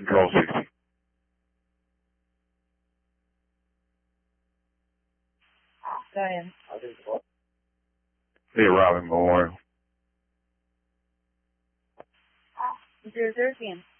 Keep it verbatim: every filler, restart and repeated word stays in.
Control sixty. Go ahead. Hey, Robin Memorial. Zero zero again.